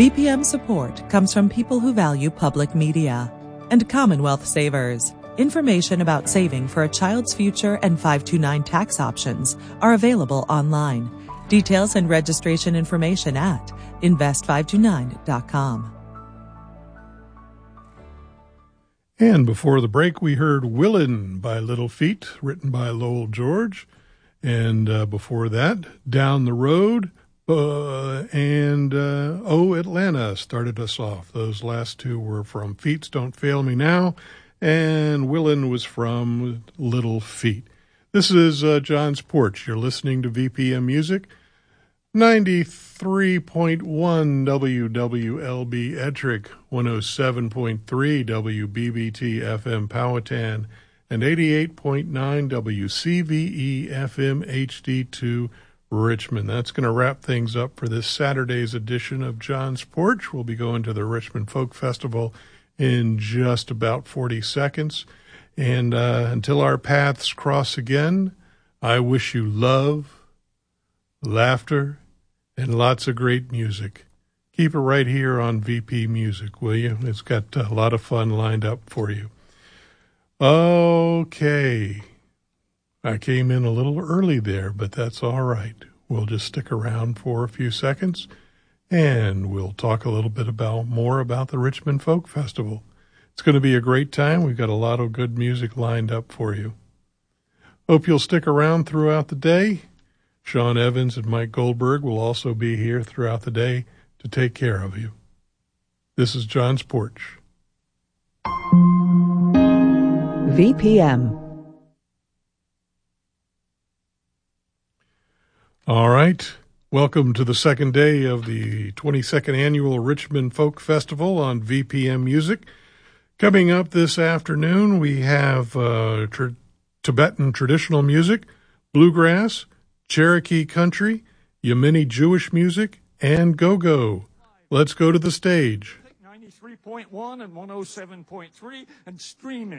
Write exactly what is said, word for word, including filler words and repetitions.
V P M support comes from people who value public media and Commonwealth Savers. Information about saving for a child's future and five two nine tax options are available online. Details and registration information at invest five two nine dot com. And before the break, we heard Willin' by Little Feat, written by Lowell George. And uh, before that, Down the Road uh, and uh, Oh Atlanta started us off. Those last two were from Feats Don't Fail Me Now, and Willin' was from Little Feat. This is uh, John's Porch. You're listening to V P M Music, ninety-three point one W W L B Ettrick, one oh seven point three W B B T F M Powhatan, and eighty-eight point nine W C V E F M H D two Richmond. That's going to wrap things up for this Saturday's edition of John's Porch. We'll be going to the Richmond Folk Festival in just about forty seconds. And uh, until our paths cross again, I wish you love, laughter, and lots of great music. Keep it right here on V P Music, will you? It's got a lot of fun lined up for you. Okay. I came in a little early there, but that's all right. We'll just stick around for a few seconds, and we'll talk a little bit about more about the Richmond Folk Festival. It's going to be a great time. We've got a lot of good music lined up for you. Hope you'll stick around throughout the day. Sean Evans and Mike Goldberg will also be here throughout the day to take care of you. This is John's Porch. V P M. All right. Welcome to the second day of the twenty-second Annual Richmond Folk Festival on V P M Music. Coming up this afternoon, we have uh, tr- Tibetan traditional music, bluegrass, Cherokee country, Yemeni Jewish music, and go-go. Let's go to the stage. ninety-three point one and one oh seven point three and streaming.